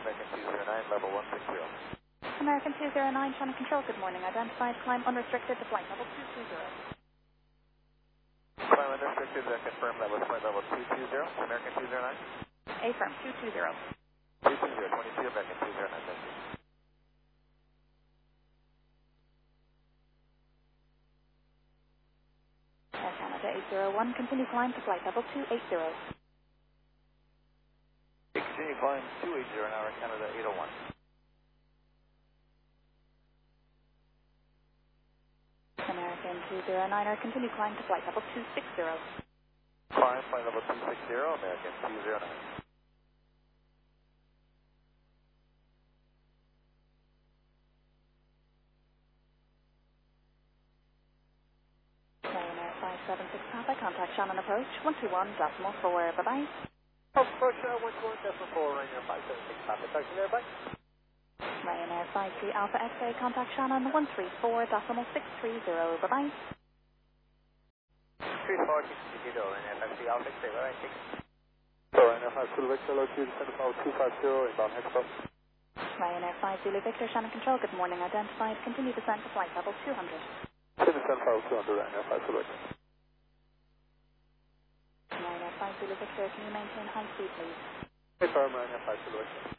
American 209, level 160. American 209, Channel Control, good morning. Identified, climb unrestricted to flight level 220. Climb unrestricted, confirm that was flight level 220, American 209. Affirm, 220. 220, 22, American 209, thank you. Air Canada 801, continue climb to flight level 280. Continue climb 280 now, Air Canada 801. American 209er, continue climb to flight level 260. Climb, flight level 260, American 209. Ryanair 576 Papa, contact Shannon approach 121.4, bye-bye. Approach 121.4, Ryanair 576 Papa, talk to you there, bye. Ryanair 53 Alpha X-ray, contact Shannon 134.630, bye-bye. 34, Ryanair 53 Alpha X-ray, bye-bye, thank you. So, Ryanair 5 Zulu Victor, low Q, descend to 250, inbound Hexpo. Ryanair 5 Zulu Victor, Shannon Control, good morning. Identified, continue descent to flight level 200. Descend 200, Ryanair 5 Zulu Victor. Ryanair 5 Zulu Victor, can you maintain high speed, please? Confirm, Ryanair 5 Zulu Victor.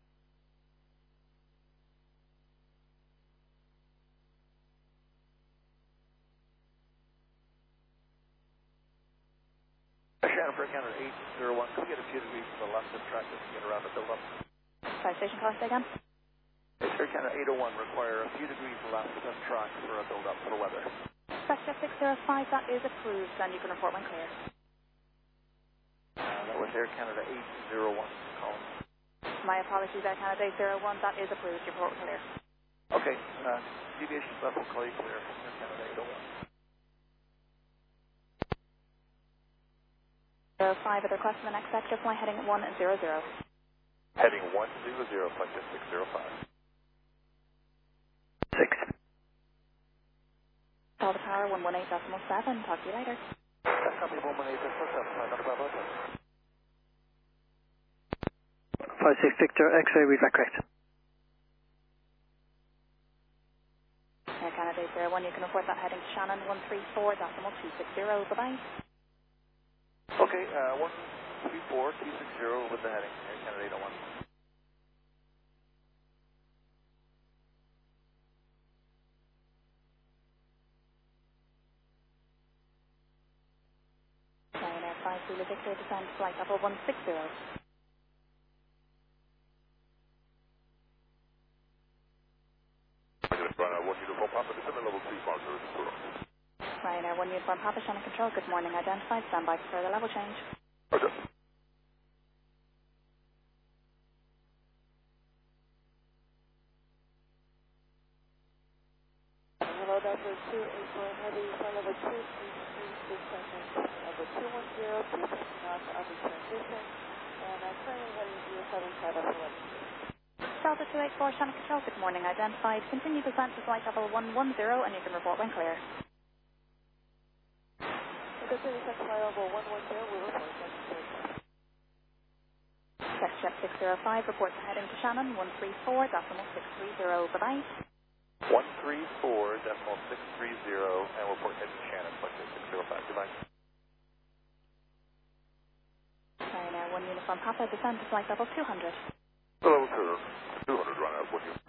Shannon for Canada 801, can we get a few degrees to the left of track just to get around the build-up? Fire station call, say again. Air Canada 801 require a few degrees left of track for a build-up for weather. Sector 605, that is approved, and you can report when clear. That was Air Canada 801 calling. My apologies, Air Canada 801, that is approved, you report when clear. Okay, deviation level, call you clear, Air Canada 801. 05 at the request of the next sector, fly heading 100. Heading 100, flight to 605. 6. Call the power 118.7, talk to you later. Copy 118.7, not about that. 56 Victor, X-ray, read back correct. Air Canada 801, you can report that heading to Shannon 134.260, bye-bye. Okay, 134.260 with the heading, Air Canada 801. Ryanair 5 Zulu Victor, descend flight level 160. Ryanair 1 Uniform Papa, descend level 350. Ryanair 1 Uniform Papa, Shannon Control, good morning. Identified, stand by for further level change. Roger. Hello, Delta 284 Heavy, flight level 233, descending level 210, taking off under transition, and I'm currently heading 075 up to Delta 284, Shannon Control, good morning. Identified, continue descent to flight level 110, and you can report when clear. Delta 284 flight level 110, we report Jet 605 reports heading to Shannon 134.630, bye-bye. 134.630 and report heading to Shannon, flight to 605, goodbye. Ryanair 1 Uniform Papa, descend to flight level 200. Hello, sir. 200, Ryanair 1 Uniform.